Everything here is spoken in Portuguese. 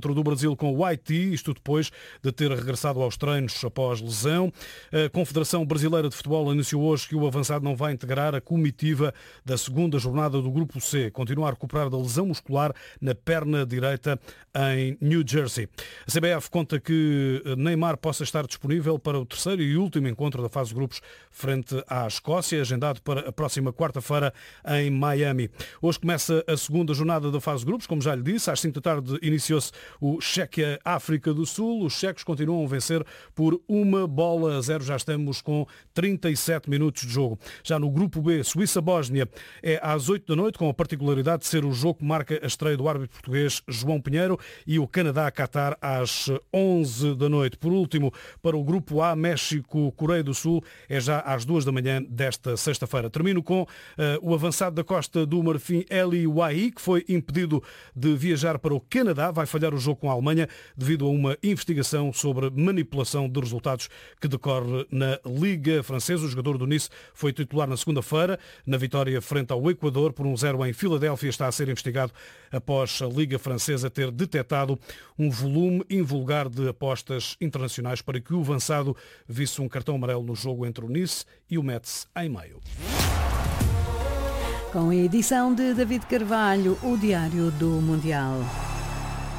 encontro do Brasil com o Haiti, isto depois de ter regressado aos treinos após lesão. A Confederação Brasileira de Futebol anunciou hoje que o avançado não vai integrar a comitiva da segunda jornada do Grupo C. Continua a recuperar da lesão muscular na perna direita em New Jersey. A CBF conta que Neymar possa estar disponível para o terceiro e último encontro da fase de grupos frente à Escócia, agendado para a próxima quarta-feira em Miami. Hoje começa a segunda jornada da fase de grupos, como já lhe disse, às 5 da tarde iniciou-se o Chequia-África do Sul. Os checos continuam a vencer por 1-0, já estamos com 37 minutos de jogo. Já no grupo B, Suíça-Bósnia é às 8 da noite, com a particularidade de ser o jogo que marca a estreia do árbitro português João Pinheiro, e o Canadá-Catar às 11 da noite. Por último, para o grupo A, México-Coreia do Sul, é já às 2 da manhã desta sexta-feira. Termino com o avançado da Costa do Marfim, Eli Wahi, que foi impedido de viajar para o Canadá. Vai falhar o jogo com a Alemanha devido a uma investigação sobre manipulação de resultados que decorre na Liga Francesa. O jogador do Nice foi titular na segunda-feira, na vitória frente ao Equador por 1-0 em Filadélfia. Está a ser investigado após a Liga Francesa ter detectado um volume invulgar de apostas internacionais para que o avançado visse um cartão amarelo no jogo entre o Nice e o Metz em maio. Com a edição de David Carvalho, o Diário do Mundial.